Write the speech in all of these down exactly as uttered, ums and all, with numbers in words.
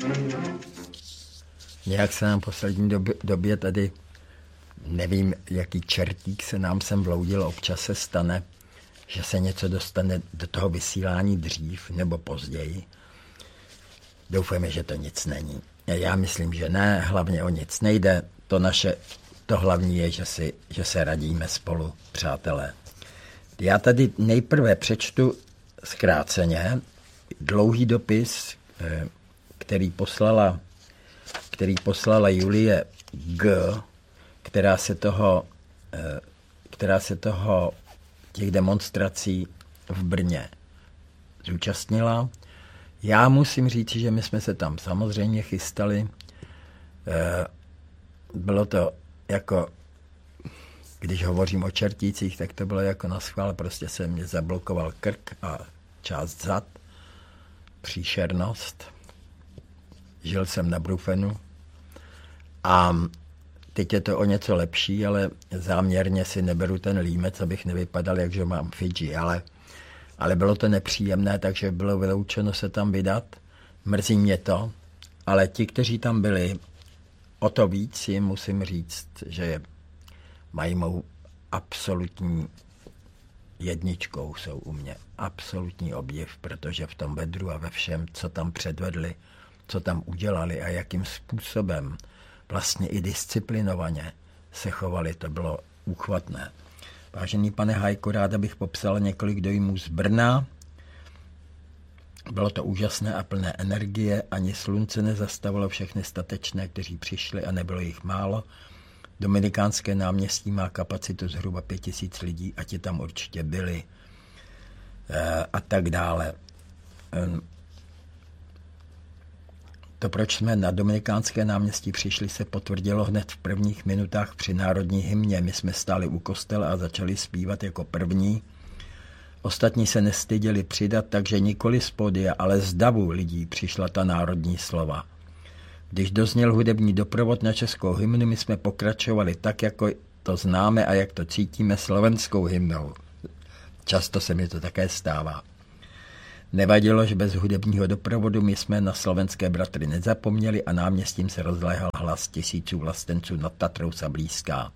Nějak se nám v poslední době, době tady, nevím, jaký čertík se nám sem vloudil, občas se stane, že se něco dostane do toho vysílání dřív nebo později. Doufujeme, že to nic není. Já myslím, že ne, hlavně o nic nejde. To naše, to hlavní je, že, si, že se radíme spolu, přátelé. Já tady nejprve přečtu zkráceně dlouhý dopis, který poslala, který poslala Julie G., která se toho, která se toho těch demonstrací v Brně zúčastnila. Já musím říct, že my jsme se tam samozřejmě chystali. Bylo to jako, když hovořím o čertících, tak to bylo jako na schvál, prostě se mě zablokoval krk a část zad, příšernost. Žil jsem na Brufenu a teď je to o něco lepší, ale záměrně si neberu ten límec, abych nevypadal, jakže mám Fidži, ale, ale bylo to nepříjemné, takže bylo vyloučeno se tam vydat. Mrzí mě to, ale ti, kteří tam byli, o to víc jim musím říct, že mají mou absolutní jedničkou, jsou u mě absolutní obdiv, protože v tom vedru a ve všem, co tam předvedli, co tam udělali a jakým způsobem vlastně i disciplinovaně se chovali, to bylo úchvatné. Vážený pane Hajko, ráda bych popsal několik dojmů z Brna. Bylo to úžasné a plné energie, ani slunce nezastavilo všechny statečné, kteří přišli a nebylo jich málo. Dominikánské náměstí má kapacitu zhruba pět tisíc lidí a ti tam určitě byli e, a tak dále. E, To, proč jsme na Dominikánské náměstí přišli, se potvrdilo hned v prvních minutách při národní hymně. My jsme stáli u kostela a začali zpívat jako první. Ostatní se nestyděli přidat, takže nikoli z pódia, ale z davu lidí přišla ta národní slova. Když dozněl hudební doprovod na českou hymnu, my jsme pokračovali tak, jako to známe a jak to cítíme slovenskou hymnou. Často se mi to také stává. Nevadilo, že bez hudebního doprovodu my jsme na slovenské bratry nezapomněli a náměstím se rozléhal hlas tisíců vlastenců nad Tatrou Sablíská.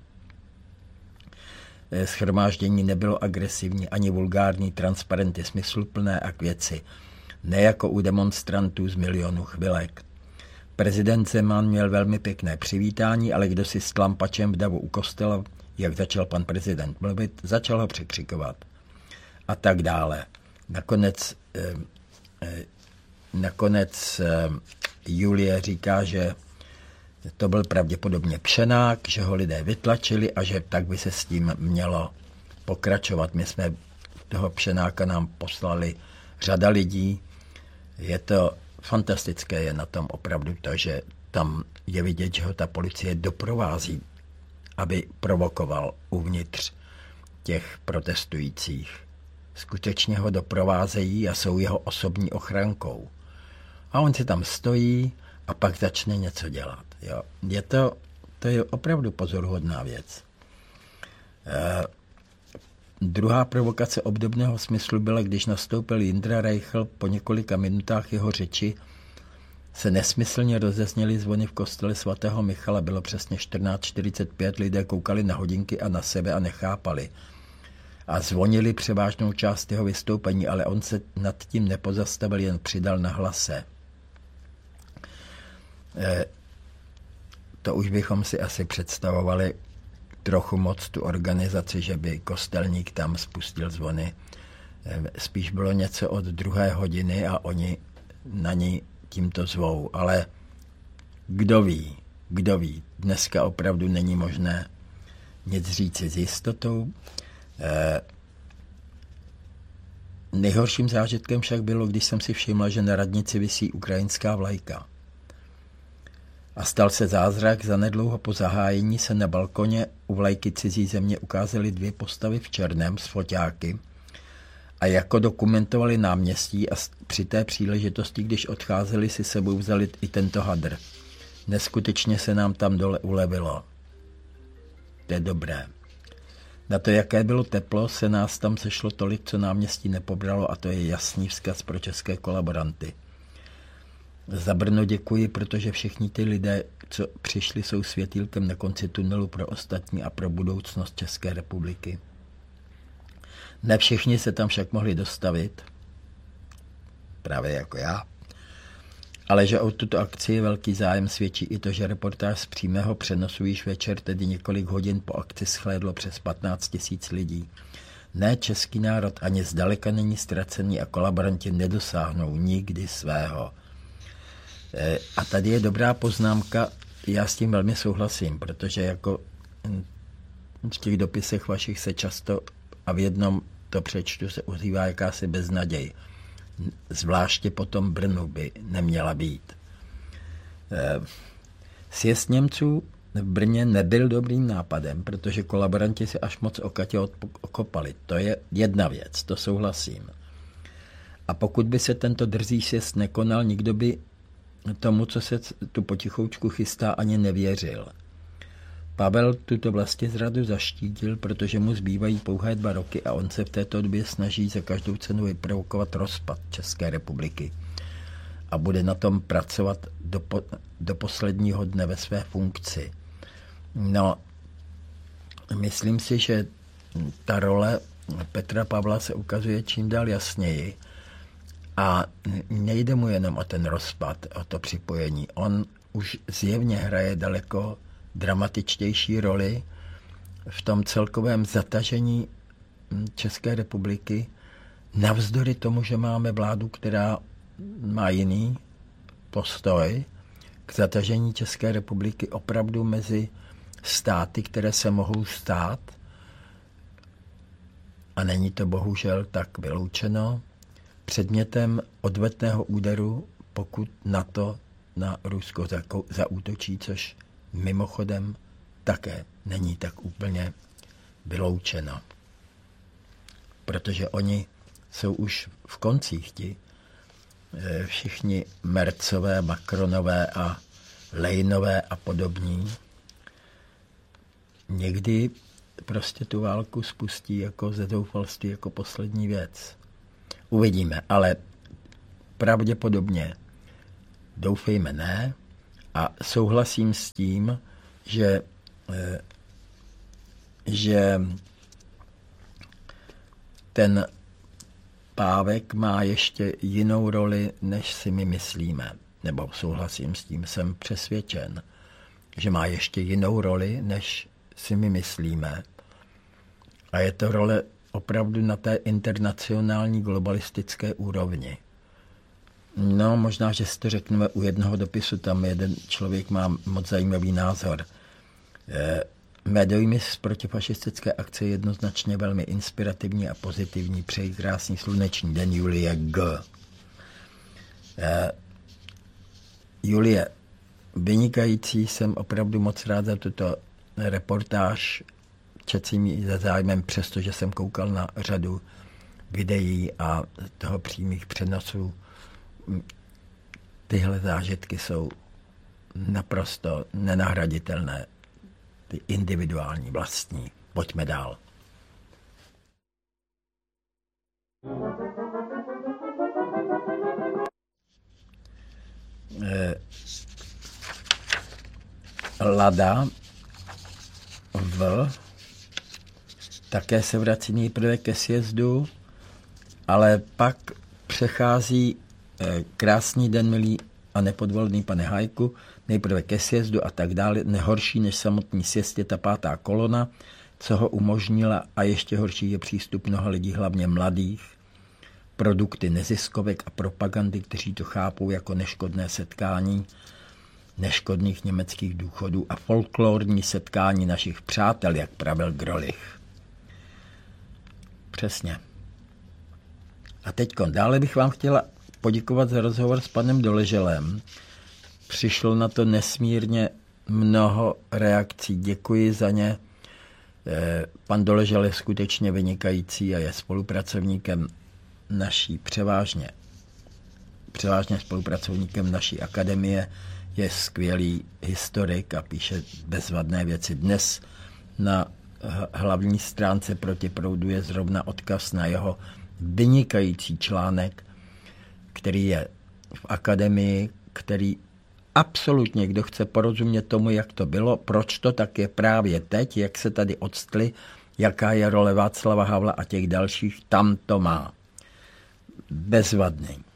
Shromáždění nebylo agresivní ani vulgární, transparenty smysluplné a k věci, ne jako u demonstrantů z milionu chvilek. Prezident Zeman měl velmi pěkné přivítání, ale kdo si s tlampačem v davu u kostela, jak začal pan prezident mluvit, začal ho překřikovat. A tak dále. Nakonec, eh, eh, nakonec eh, Julie říká, že to byl pravděpodobně pšenák, že ho lidé vytlačili a že tak by se s tím mělo pokračovat. My jsme toho pšenáka nám poslali řada lidí. Je to fantastické, je na tom opravdu to, že tam je vidět, že ho ta policie doprovází, aby provokoval uvnitř těch protestujících. Skutečně ho doprovázejí a jsou jeho osobní ochrankou. A on si tam stojí a pak začne něco dělat. Jo. Je to, to je opravdu pozoruhodná věc. E, druhá provokace obdobného smyslu byla, když nastoupil Jindra Reichl, po několika minutách jeho řeči se nesmyslně rozezněly zvony v kostele svatého Michala. Bylo přesně čtrnáct čtyřicet pět, lidé koukali na hodinky a na sebe a nechápali. A zvonili převážnou část jeho vystoupení, ale on se nad tím nepozastavil, jen přidal na hlase. E, to už bychom si asi představovali trochu moc tu organizaci, že by kostelník tam spustil zvony. E, spíš bylo něco od druhé hodiny a oni na ní tímto zvou. Ale kdo ví, kdo ví, dneska opravdu není možné nic říci s jistotou. Eh, nejhorším zážitkem však bylo, když jsem si všimla, že na radnici visí ukrajinská vlajka. A stal se zázrak, zanedlouho po zahájení se na balkoně u vlajky cizí země ukázaly dvě postavy v černém s foťáky a jako dokumentovali náměstí a při té příležitosti, když odcházeli, si sebou vzali i tento hadr. Neskutečně se nám tam dole ulevilo. To je dobré. Na to, jaké bylo teplo, se nás tam sešlo tolik, co náměstí nepobralo, a to je jasný vzkaz pro české kolaboranty. Za Brno děkuji, protože všichni ty lidé, co přišli, jsou světýlkem na konci tunelu pro ostatní a pro budoucnost České republiky. Ne všichni se tam však mohli dostavit, právě jako já, ale že o tuto akci je velký zájem, svědčí i to, že reportáž z přímého přenosu již večer, tedy několik hodin po akci, shlédlo přes patnáct tisíc lidí. Ne, český národ ani zdaleka není ztracený a kolaboranti nedosáhnou nikdy svého. A tady je dobrá poznámka, já s tím velmi souhlasím, protože jako v těch dopisech vašich se často, a v jednom to přečtu, se ozývá jakási beznaděj. Zvláště potom Brnu by neměla být. Sjezd Němců v Brně nebyl dobrým nápadem, protože kolaboranti si až moc okatě okopali. To je jedna věc, to souhlasím. A pokud by se tento drzý sjezd nekonal, nikdo by tomu, co se tu potichoučku chystá, ani nevěřil. Pavel tuto vlastizradu zaštítil, protože mu zbývají pouhé dva roky a on se v této době snaží za každou cenu vyprovokovat rozpad České republiky. A bude na tom pracovat do, po, do posledního dne ve své funkci. No, myslím si, že ta role Petra Pavla se ukazuje čím dál jasněji a nejde mu jenom o ten rozpad, o to připojení. On už zjevně hraje daleko dramatičtější roli v tom celkovém zatažení České republiky, navzdory tomu, že máme vládu, která má jiný postoj k zatažení České republiky opravdu mezi státy, které se mohou stát, a není to bohužel tak vyloučeno, předmětem odvetného úderu, pokud NATO na Rusko zaútočí, což mimochodem také není tak úplně vyloučeno. Protože oni jsou už v koncích ti všichni Mercové, Macronové a Lejnové a podobní. Někdy prostě tu válku spustí jako ze zoufalství, jako poslední věc. Uvidíme, ale pravděpodobně doufejme ne a souhlasím s tím, že, že ten Pávek má ještě jinou roli, než si my myslíme. Nebo souhlasím s tím, jsem přesvědčen, že má ještě jinou roli, než si my myslíme. A je to role opravdu na té internacionální globalistické úrovni. No, možná, že si to řekneme u jednoho dopisu, tam jeden člověk má moc zajímavý názor. Mé dojmy z protifašistické akce je jednoznačně velmi inspirativní a pozitivní. Přeji krásný sluneční den, Julie G. Julie, vynikající, jsem opravdu moc rád za tuto reportáž. Četl jsem ji se zájmem, přestože jsem koukal na řadu videí a toho přímých přenosů. Tyhle zážitky jsou naprosto nenahraditelné. Ty individuální, vlastní. Pojďme dál. Lada V také se vrací nejprve ke sjezdu, ale pak přechází krásný den, milý a nepodvolný pane Hajku, nejprve ke sjezdu a tak dále. Nehorší než samotný sjezd je ta pátá kolona, co ho umožnila, a ještě horší je přístup mnoha lidí, hlavně mladých, produkty neziskovek a propagandy, kteří to chápou jako neškodné setkání neškodných německých důchodů a folklorní setkání našich přátel, jak pravil Grolich. Přesně. A teďko, dále bych vám chtěla poděkovat za rozhovor s panem Doleželem. Přišlo na to nesmírně mnoho reakcí. Děkuji za ně. Pan Doležel je skutečně vynikající a je spolupracovníkem naší převážně, převážně spolupracovníkem naší akademie. Je skvělý historik a píše bezvadné věci. Dnes na hlavní stránce Protiproudu je zrovna odkaz na jeho vynikající článek, který je v akademii který absolutně, kdo chce porozumět tomu, jak to bylo, proč to tak je právě teď, jak se tady odstli, jaká je role Václava Havla a těch dalších, tam to má. Bezvadný.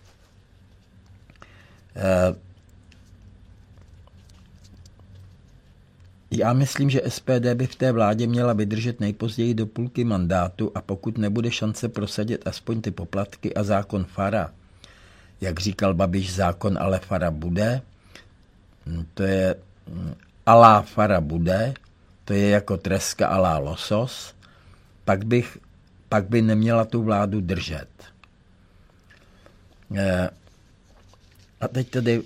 Já myslím, že S P D by v té vládě měla vydržet nejpozději do půlky mandátu a pokud nebude šance prosadit aspoň ty poplatky a zákon Fara, jak říkal Babiš, zákon ale Fara bude, to je alá Fara bude, to je jako treska alá losos, pak, bych, pak by neměla tu vládu držet. A teď tady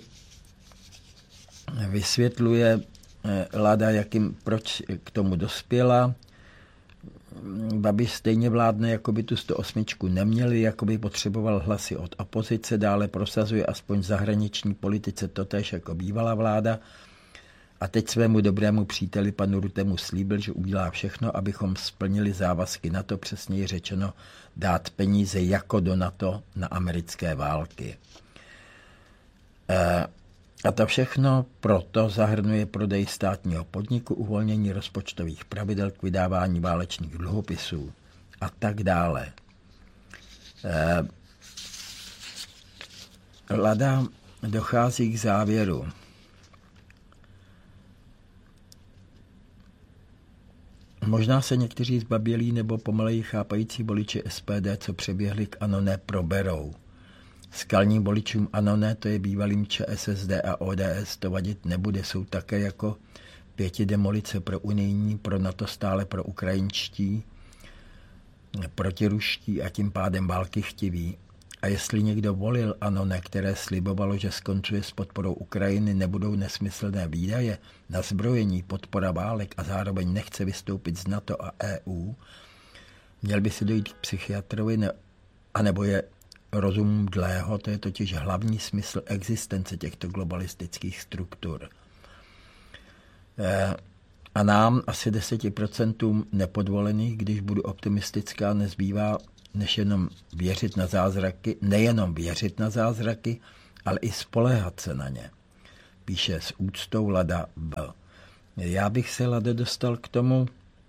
vysvětluje Lada, jakým, proč k tomu dospěla. Babiš stejně vládne, jako by tu sto osm neměli, jako by potřeboval hlasy od opozice, dále prosazuje aspoň v zahraniční politice totéž jako bývalá vláda a teď svému dobrému příteli panu Rutemu slíbil, že udělá všechno, abychom splnili závazky NATO, přesněji řečeno dát peníze jako do NATO na americké války. E, A to všechno proto zahrnuje prodej státního podniku, uvolnění rozpočtových pravidel k vydávání válečných dluhopisů a tak dále. Eh, Lada dochází k závěru. Možná se někteří zbabělí nebo pomaleji chápající voliči S P D, co přeběhli k ANO, neproberou. Skalním voličům ANO ne, to je bývalým ČSSD a O D S, to vadit nebude, jsou také jako pěti demolice pro unijní, pro NATO stále pro ukrajinští, protiruští a tím pádem války chtiví. A jestli někdo volil ANO ne, které slibovalo, že skoncuje s podporou Ukrajiny, nebudou nesmyslné výdaje na zbrojení, podpora válek a zároveň nechce vystoupit z NATO a E U, měl by si dojít k psychiatrovi ne, anebo je rozum dlého, to je totiž hlavní smysl existence těchto globalistických struktur. A nám, asi deset procent nepodvolených, když budu optimistická, nezbývá, než jenom věřit na zázraky, nejenom věřit na zázraky, ale i spoléhat se na ně. Píše s úctou Lada B. Já bych se, Lado, dostal k tomu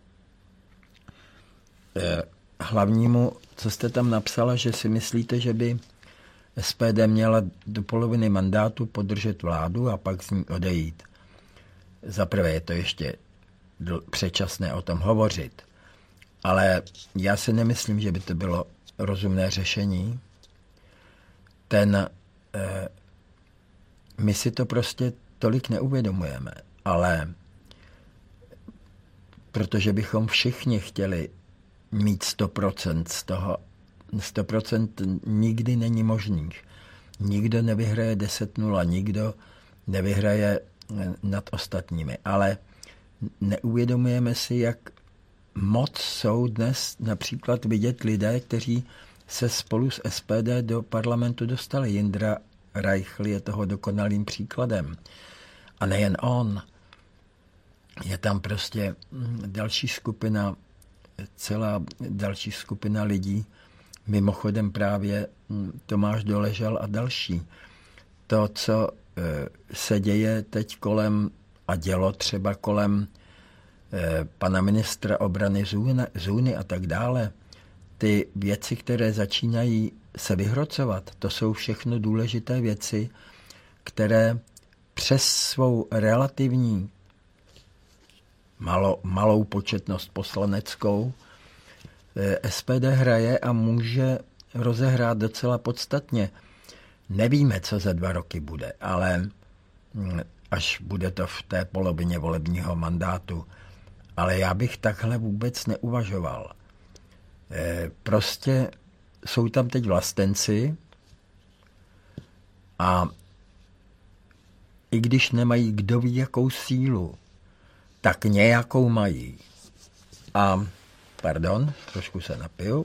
eh, hlavnímu, co jste tam napsala, že si myslíte, že by S P D měla do poloviny mandátu podržet vládu a pak z ní odejít. Za prvé je to ještě předčasné o tom hovořit, ale já si nemyslím, že by to bylo rozumné řešení. Ten, eh, my si to prostě tolik neuvědomujeme, ale protože bychom všichni chtěli mít sto procent z toho, sto procent nikdy není možných. Nikdo nevyhraje deset nula, nikdo nevyhraje nad ostatními, ale neuvědomujeme si, jak moc jsou dnes například vidět lidé, kteří se spolu s S P D do parlamentu dostali. Jindra Reichl je toho dokonalým příkladem. A nejen on. Je tam prostě další skupina, celá další skupina lidí, mimochodem právě Tomáš Doležal a další. To, co se děje teď kolem a dělo třeba kolem pana ministra obrany Zůny a tak dále, ty věci, které začínají se vyhrocovat, to jsou všechno důležité věci, které přes svou relativní malo, malou početnost poslaneckou S P D hraje a může rozehrát docela podstatně. Nevíme, co za dva roky bude, ale až bude to v té polovině volebního mandátu. Ale já bych takhle vůbec neuvažoval. Prostě jsou tam teď vlastenci a i když nemají kdo ví jakou sílu, tak nějakou mají. A, pardon, trošku se napiju.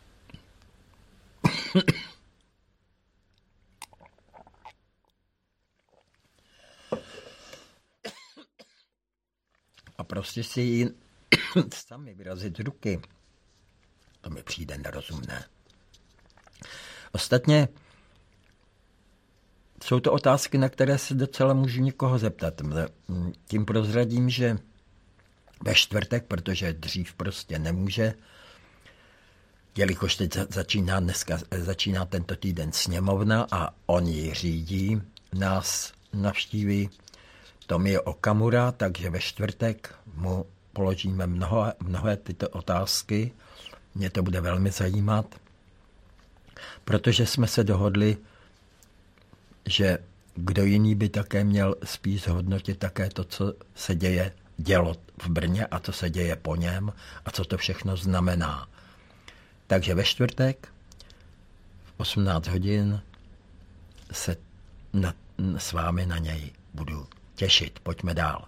A prostě si ji sami vyrazit ruky. To mi přijde nerozumné. Ostatně jsou to otázky, na které se docela můžu někoho zeptat. Tím prozradím, že ve čtvrtek, protože dřív prostě nemůže, jelikož teď začíná, dneska, začíná tento týden sněmovna a on ji řídí, nás navštíví Tomio Okamura, takže ve čtvrtek mu položíme mnoho, mnohé tyto otázky. Mě to bude velmi zajímat, protože jsme se dohodli, že kdo jiný by také měl spíš zhodnotit také to, co se děje, dělo v Brně a co se děje po něm a co to všechno znamená. Takže ve čtvrtek v osmnáct hodin se na, s vámi na něj budu těšit. Pojďme dál.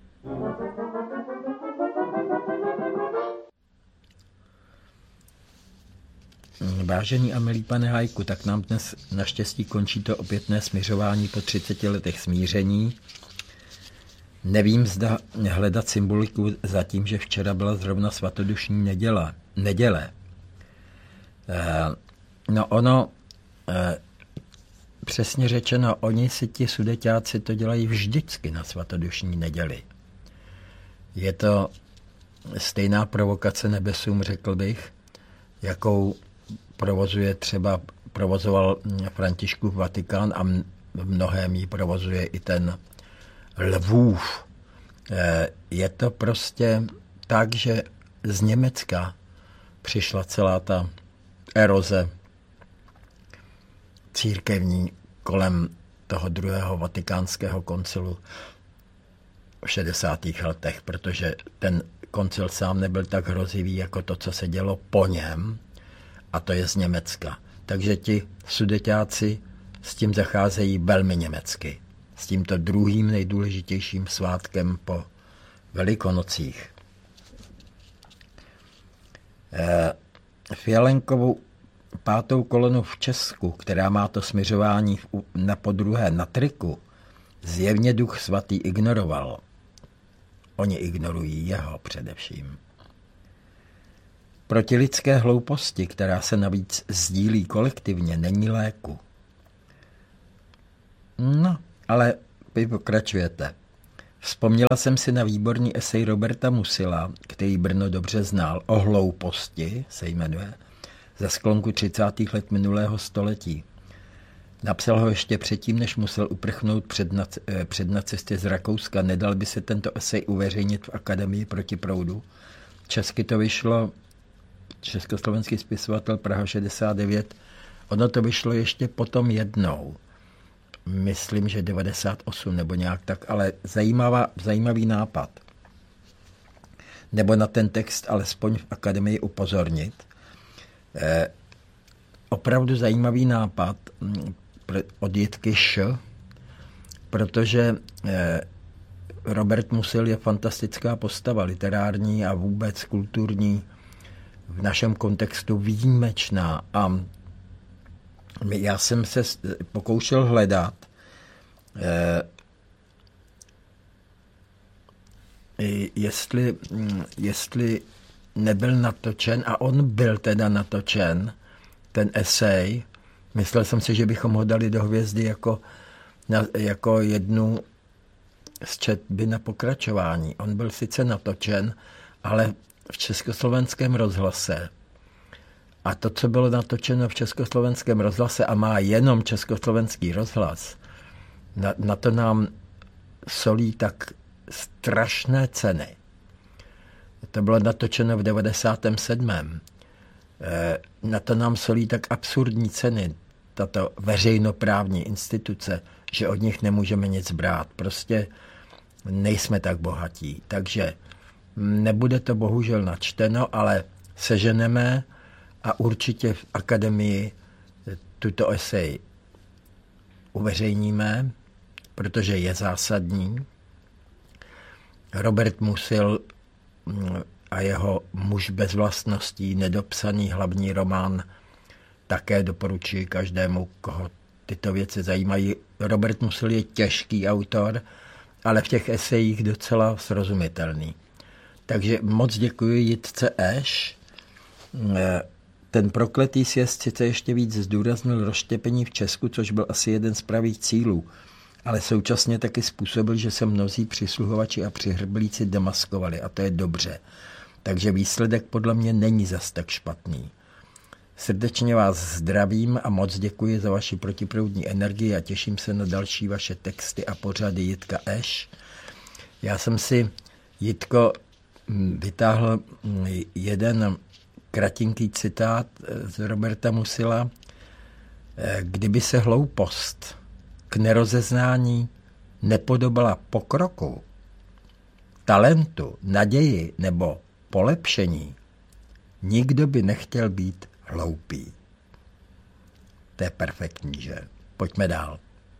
Vážený a milý pane Hajku, tak nám dnes naštěstí končí to opětné smiřování po třiceti letech smíření. Nevím, zda hledat symboliku za tím, že včera byla zrovna svatodušní neděle. neděle. No ono, přesně řečeno, oni si ti sudeťáci to dělají vždycky na svatodušní neděli. Je to stejná provokace nebesům, řekl bych, jakou provozuje třeba, provozoval Františkův Vatikán a v mnohém jí provozuje i ten Lvův. Je to prostě tak, že z Německa přišla celá ta eroze církevní kolem toho druhého vatikánského koncilu v šedesátých letech, protože ten koncil sám nebyl tak hrozivý jako to, co se dělo po něm, a to je z Německa. Takže ti sudeťáci s tím zacházejí velmi německy. S tímto druhým nejdůležitějším svátkem po Velikonocích. E, Fialenkovu pátou kolonu v Česku, která má to smiřování na podruhé na triku, zjevně Duch Svatý ignoroval. Oni ignorují jeho především. Proti lidské hlouposti, která se navíc sdílí kolektivně, není léku. No, ale vy pokračujete. Vzpomněla jsem si na výborný esej Roberta Musila, který Brno dobře znal, o hlouposti, se jmenuje, ze sklonku třicátých let minulého století. Napsal ho ještě předtím, než musel uprchnout před, nac, před nacisty z Rakouska. Nedal by se tento esej uveřejnit v Akademii proti proudu. Česky to vyšlo, československý spisovatel Praha šedesát devět, ono to vyšlo ještě potom jednou. Myslím, že devadesát osm nebo nějak tak, ale zajímavá, zajímavý nápad. Nebo na ten text alespoň v Akademii upozornit. Eh, opravdu zajímavý nápad od Jitky Š, protože eh, Robert Musil je fantastická postava, literární a vůbec kulturní, v našem kontextu výjimečná. A já jsem se pokoušel hledat, eh, jestli, jestli nebyl natočen, a on byl teda natočen, ten esej. Myslel jsem si, že bychom ho dali do hvězdy jako, na, jako jednu z četby na pokračování. On byl sice natočen, ale v Československém rozhlase. A to, co bylo natočeno v Československém rozhlase a má jenom Československý rozhlas, na, na to nám solí tak strašné ceny. To bylo natočeno v devadesátém sedmém E, na to nám solí tak absurdní ceny, tato veřejnoprávní instituce, že od nich nemůžeme nic brát. Prostě nejsme tak bohatí. Takže nebude to bohužel načteno, ale seženeme a určitě v Akademii tuto esej uveřejníme, protože je zásadní. Robert Musil a jeho Muž bez vlastností, nedopsaný hlavní román, také doporučuji každému, koho tyto věci zajímají. Robert Musil je těžký autor, ale v těch esejích docela srozumitelný. Takže moc děkuji Jitce Eš. ten prokletý sjezd sice ještě víc zdůraznil rozštěpení v Česku, což byl asi jeden z pravých cílů, ale současně taky způsobil, že se mnozí přisluhovači a přihrblíci demaskovali a to je dobře. Takže výsledek podle mě není zas tak špatný. Srdečně vás zdravím a moc děkuji za vaši protiproudní energii a těším se na další vaše texty a pořady. Jitka Eš. Já jsem si, Jitko, vytáhl jeden kratinký citát z Roberta Musila. Kdyby se hloupost k nerozeznání nepodobala pokroku, talentu, naději nebo polepšení, nikdo by nechtěl být hloupý. To je perfektní, že? Pojďme dál.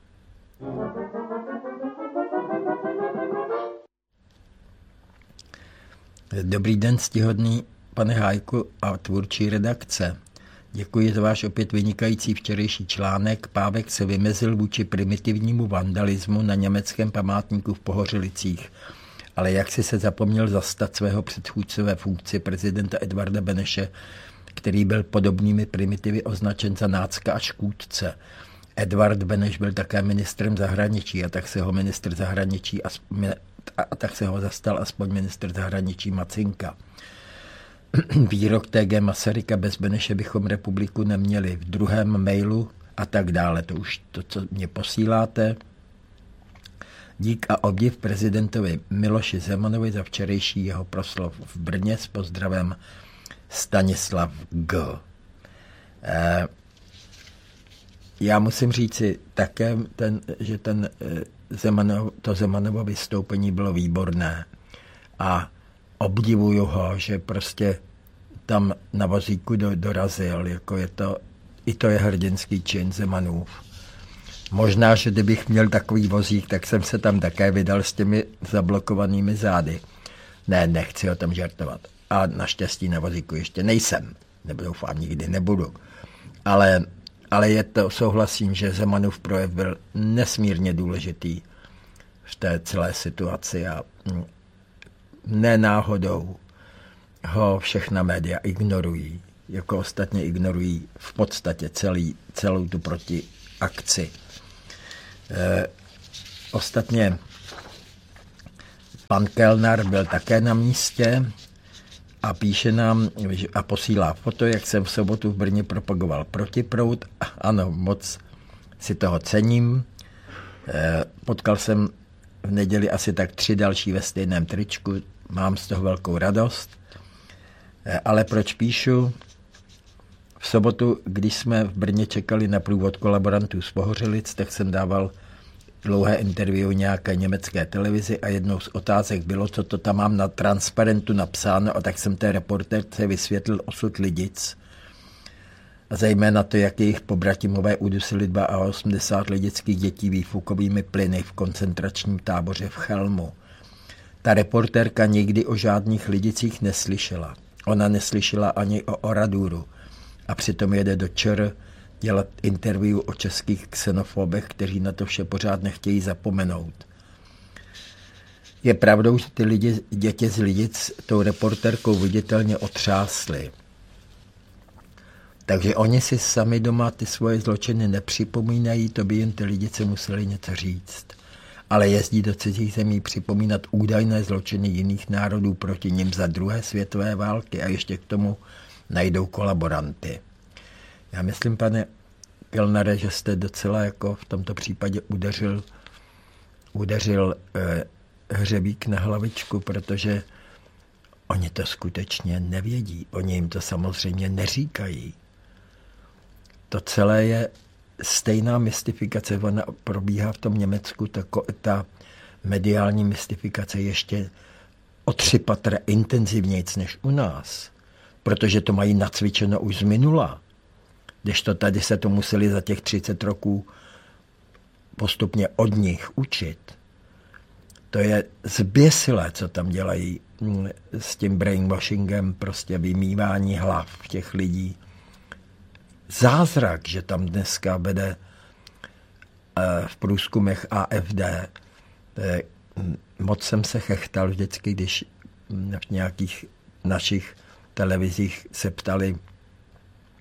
Dobrý den, ctihodný pane Hájku a tvůrčí redakce. Děkuji za váš opět vynikající včerejší článek. Pávek se vymezil vůči primitivnímu vandalismu na německém památníku v Pohořelicích. Ale jak si se zapomněl zastat svého předchůdce ve funkci prezidenta Edvarda Beneše, který byl podobnými primitivy označen za nácka a škůdce. Edvard Beneš byl také ministrem zahraničí a tak se ho ministr zahraničí a, a tak se ho zastal aspoň ministr zahraničí Macinka. Výrok T G Masaryka: bez Beneše bychom republiku neměli, v druhém mailu a tak dále. To už to, co mě posíláte. Dík a obdiv prezidentovi Miloši Zemanovi za včerejší jeho proslov v Brně s pozdravem Stanislav G. Eh, já musím říci také, ten, že ten, Zemanov, to Zemanovo vystoupení bylo výborné a obdivuju ho, že prostě tam na vozíku do, dorazil, jako je to, i to je hrdinský čin Zemanův. Možná, že kdybych měl takový vozík, tak jsem se tam také vydal s těmi zablokovanými zády. Ne, nechci o tom žartovat. A naštěstí na vozíku ještě nejsem. Nebo doufám, nikdy nebudu. Ale, ale je to, souhlasím, že Zemanův projev byl nesmírně důležitý v té celé situaci a ne náhodou ho všechna média ignorují. Jako ostatně ignorují v podstatě celý, celou tu protiakci. E, ostatně pan Kellner byl také na místě a píše nám a posílá foto, jak jsem v sobotu v Brně propagoval protiproud. Ano, moc si toho cením. E, potkal jsem v neděli asi tak tři další ve stejném tričku. Mám z toho velkou radost. E, ale proč píšu? V sobotu, když jsme v Brně čekali na průvod kolaborantů z Pohořelic, tak jsem dával dlouhé interview nějaké německé televizi a jednou z otázek bylo, co to tam mám na transparentu napsáno, a tak jsem té reportérce vysvětlil osud Lidic a zejména to, jak jejich pobratimové udusili osmdesát dva lidických dětí výfukovými plyny v koncentračním táboře v Chelmu. Ta reportérka nikdy o žádných Lidicích neslyšela. Ona neslyšela ani o Oraduru. A přitom jede do ČR dělat interview o českých xenofobech, kteří na to vše pořád nechtějí zapomenout. Je pravdou, že ty lidi, děti z Lidic tou reportérkou viditelně otřásly. Takže oni si sami doma ty svoje zločiny nepřipomínají, to by jen ty Lidice museli něco říct. Ale jezdí do cizích zemí připomínat údajné zločiny jiných národů proti nim za druhé světové války a ještě k tomu najdou kolaboranty. Já myslím, pane Kellnere, že jste docela jako v tomto případě udeřil, udeřil eh, hřebík na hlavičku, protože oni to skutečně nevědí. Oni jim to samozřejmě neříkají. To celé je stejná mystifikace. Ona probíhá v tom Německu, ta, ta mediální mystifikace ještě o tři patra intenzivnějc než u nás. Protože to mají nacvičeno už z minula. Kdežto tady se to museli za těch třicet roků postupně od nich učit. To je zběsilé, co tam dělají s tím brainwashingem, prostě vymývání hlav těch lidí. Zázrak, že tam dneska vede v průzkumech A F D. Moc jsem se chechtal vždycky, když v nějakých našich televizích se ptali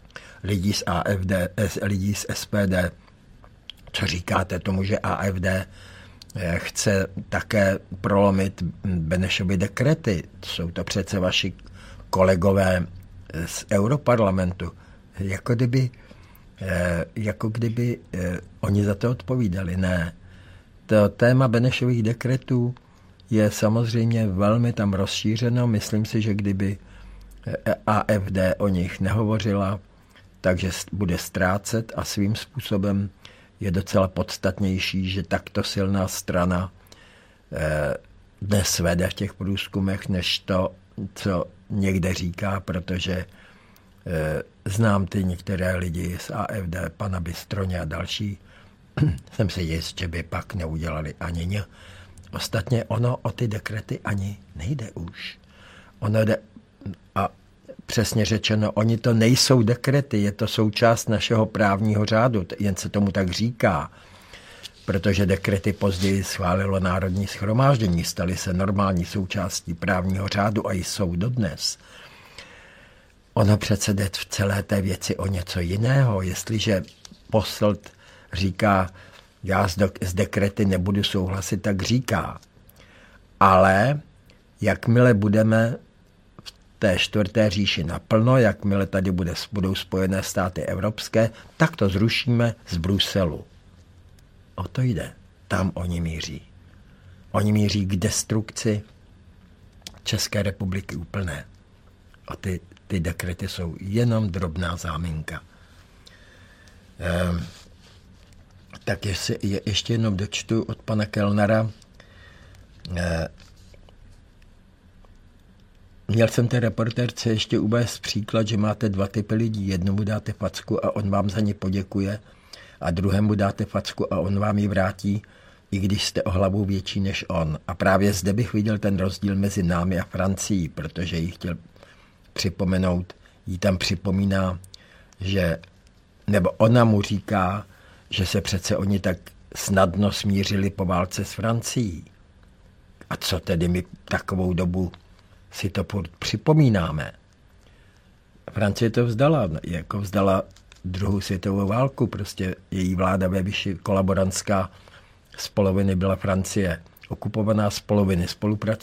lidí z A F D, lidí z S P D. Co říkáte tomu, že A F D chce také prolomit Benešovy dekrety? Jsou to přece vaši kolegové z Europarlamentu. Jako kdyby, jako kdyby oni za to odpovídali. Ne. To téma Benešových dekretů je samozřejmě velmi tam rozšířeno. Myslím si, že kdyby A F D o nich nehovořila, takže bude ztrácet a svým způsobem je docela podstatnější, že takto silná strana dnes vede v těch průzkumech, než to, co někde říká, protože znám ty některé lidi z A F D, pana Bystroně a další, jsem si jist, že by pak neudělali ani ně. Ostatně ono o ty dekrety ani nejde už. Ono jde, a přesně řečeno, oni to nejsou dekrety, je to součást našeho právního řádu, jen se tomu tak říká, protože dekrety později schválilo Národní shromáždění, staly se normální součástí právního řádu a jsou dodnes. Ono přece jde v celé té věci o něco jiného, jestliže Posselt říká, já s, do, s dekrety nebudu souhlasit, tak říká. Ale jakmile budeme v té čtvrté říši naplno, jakmile tady bude, budou Spojené státy evropské, tak to zrušíme z Bruselu. O to jde. Tam oni míří. Oni míří k destrukci České republiky úplné. A ty, ty dekrety jsou jenom drobná záminka. Ehm, tak jestli, je, ještě jednou dočtu od pana Kellnera. Ehm, Měl jsem té reportérce ještě uvést příklad, že máte dva typy lidí. Jednomu dáte facku a on vám za ně poděkuje a druhému dáte facku a on vám ji vrátí, i když jste o hlavu větší než on. A právě zde bych viděl ten rozdíl mezi námi a Francií, protože jí chtěl připomenout, jí tam připomíná, že, nebo ona mu říká, že se přece oni tak snadno smířili po válce s Francií. A co tedy my takovou dobu si to připomínáme. Francie to vzdala, jako vzdala druhou světovou válku, prostě její vláda ve výši kolaborantská, z poloviny byla Francie okupovaná, z poloviny spolupracující.